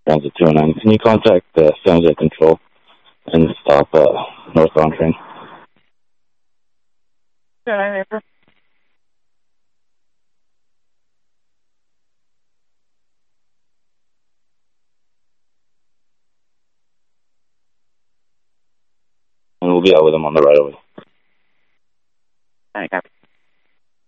Transit 209. Can you contact San Jose Control and stop northbound train? Yeah, And we'll be out with them on the right away. I copy.